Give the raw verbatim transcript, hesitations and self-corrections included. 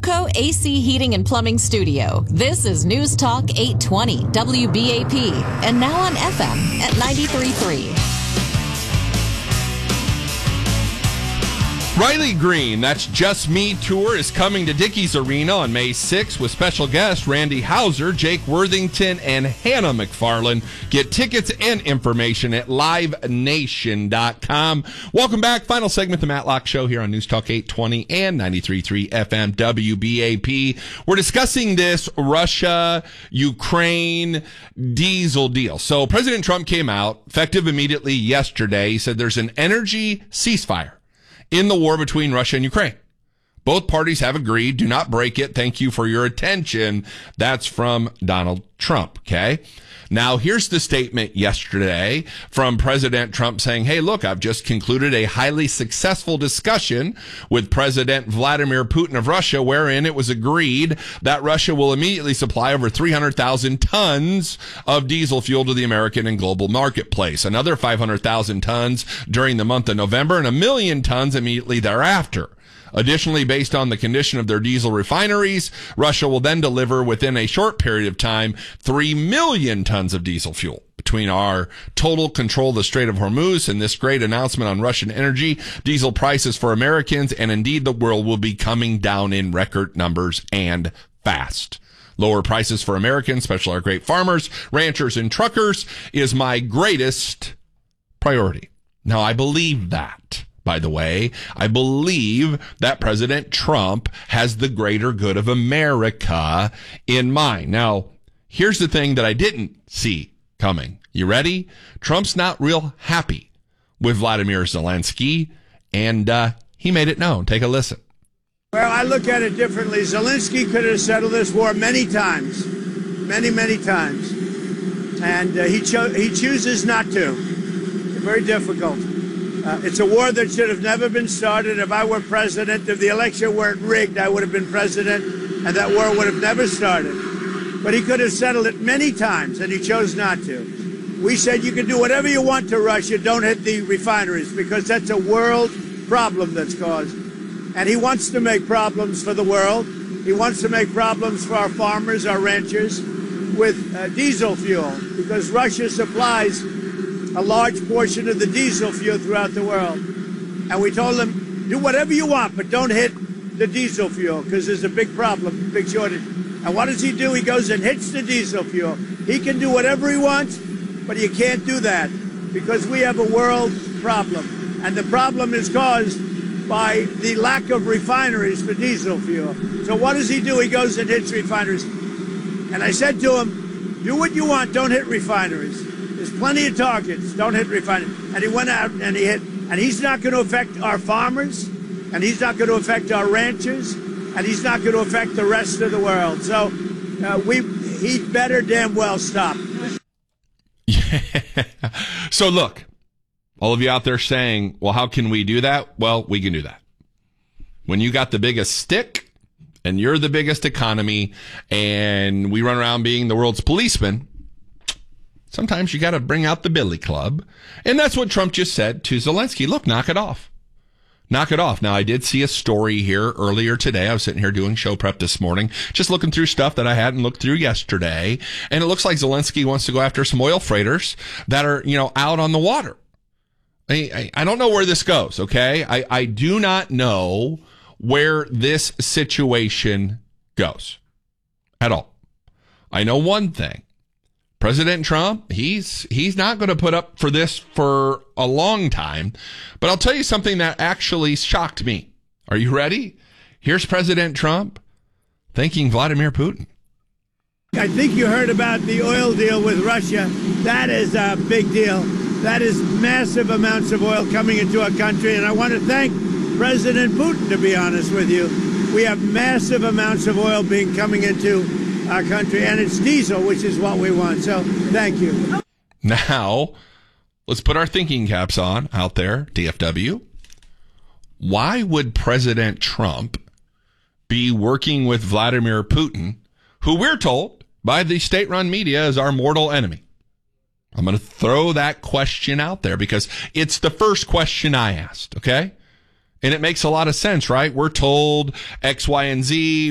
Airco A C Heating and Plumbing Studio. This is News Talk eight twenty W B A P and now on F M at ninety-three point three. Riley Green, That's Just Me Tour is coming to Dickies Arena on May sixth with special guests Randy Houser, Jake Worthington, and Hannah McFarlane. Get tickets and information at live nation dot com. Welcome back. Final segment, the Matlock Show here on News Talk eight twenty and ninety-three point three F M W B A P. We're discussing this Russia-Ukraine diesel deal. So President Trump came out, effective immediately yesterday. He said there's an energy ceasefire in the war between Russia and Ukraine. Both parties have agreed. Do not break it. Thank you for your attention. That's from Donald Trump, okay? Now, here's the statement yesterday from President Trump saying, hey, look, I've just concluded a highly successful discussion with President Vladimir Putin of Russia, wherein it was agreed that Russia will immediately supply over three hundred thousand tons of diesel fuel to the American and global marketplace, another five hundred thousand tons during the month of November, and a million tons immediately thereafter. Additionally, based on the condition of their diesel refineries, Russia will then deliver within a short period of time three million tons of diesel fuel. Between our total control of the Strait of Hormuz and this great announcement on Russian energy, diesel prices for Americans and indeed the world will be coming down in record numbers and fast. Lower prices for Americans, especially our great farmers, ranchers, and truckers, is my greatest priority. Now, I believe that. By the way, I believe that President Trump has the greater good of America in mind. Now, here's the thing that I didn't see coming. You ready? Trump's not real happy with Vladimir Zelensky, and uh, he made it known. Take a listen. Well, I look at it differently. Zelensky could have settled this war many times, many, many times, and uh, he, cho- he chooses not to. It's very difficult. Uh, it's a war that should have never been started. If I were president, if the election weren't rigged, I would have been president, and that war would have never started. But he could have settled it many times, and he chose not to. We said you can do whatever you want to Russia, don't hit the refineries, because that's a world problem that's caused. And he wants to make problems for the world. He wants to make problems for our farmers, our ranchers, with uh, diesel fuel, because Russia supplies a large portion of the diesel fuel throughout the world. And we told them, do whatever you want, but don't hit the diesel fuel, because there's a big problem, big shortage. And what does he do? He goes and hits the diesel fuel. He can do whatever he wants, but you can't do that, because we have a world problem. And the problem is caused by the lack of refineries for diesel fuel. So what does he do? He goes and hits refineries. And I said to him, do what you want, don't hit refineries. There's plenty of targets. Don't hit refineries. And he went out and he hit. And he's not going to affect our farmers. And he's not going to affect our ranchers. And he's not going to affect the rest of the world. So uh, we he'd better damn well stop. Yeah. So look, all of you out there saying, well, how can we do that? Well, we can do that. When you got the biggest stick and you're the biggest economy and we run around being the world's policeman, sometimes you got to bring out the billy club. And that's what Trump just said to Zelensky. Look, knock it off. Knock it off. Now, I did see a story here earlier today. I was sitting here doing show prep this morning, just looking through stuff that I hadn't looked through yesterday. And it looks like Zelensky wants to go after some oil freighters that are, you know, out on the water. I, I, I don't know where this goes, okay? I, I do not know where this situation goes at all. I know one thing. President Trump, he's he's not going to put up for this for a long time. But I'll tell you something that actually shocked me. Are you ready? Here's President Trump thanking Vladimir Putin. I think you heard about the oil deal with Russia. That is a big deal. That is massive amounts of oil coming into our country. And I want to thank President Putin, to be honest with you. We have massive amounts of oil being coming into our country, and it's diesel, which is what we want. So thank you. Now, let's put our thinking caps on out there, D F W. Why would President Trump be working with Vladimir Putin, who we're told by the state-run media is our mortal enemy? I'm going to throw that question out there because it's the first question I asked, okay? And it makes a lot of sense, right? We're told X, Y, and Z.